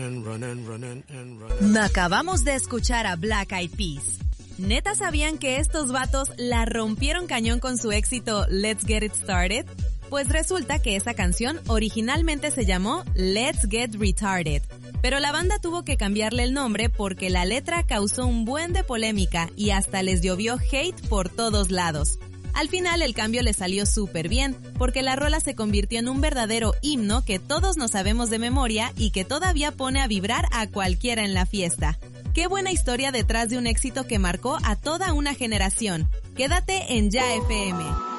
Acabamos de escuchar a Black Eyed Peas. ¿Neta sabían que estos vatos la rompieron cañón con su éxito Let's Get It Started? Pues resulta que esa canción originalmente se llamó Let's Get Retarded, pero la banda tuvo que cambiarle el nombre porque la letra causó un buen de polémica y hasta les llovió hate por todos lados. Al final el cambio le salió súper bien, porque la rola se convirtió en un verdadero himno que todos nos sabemos de memoria y que todavía pone a vibrar a cualquiera en la fiesta. ¡Qué buena historia detrás de un éxito que marcó a toda una generación! Quédate en Ya FM.